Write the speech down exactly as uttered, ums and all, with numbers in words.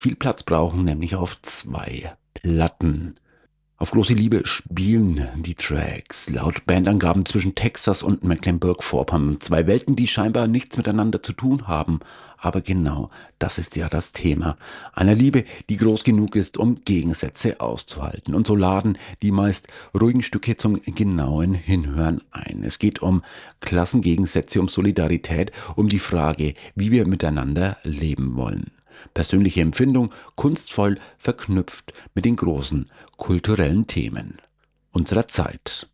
viel Platz brauchen, nämlich auf zwei Platten. Auf große Liebe spielen die Tracks laut Bandangaben zwischen Texas und Mecklenburg-Vorpommern. Zwei Welten, die scheinbar nichts miteinander zu tun haben. Aber genau das ist ja das Thema. Einer Liebe, die groß genug ist, um Gegensätze auszuhalten. Und so laden die meist ruhigen Stücke zum genauen Hinhören ein. Es geht um Klassengegensätze, um Solidarität, um die Frage, wie wir miteinander leben wollen. Persönliche Empfindung, kunstvoll verknüpft mit den großen kulturellen Themen unserer Zeit.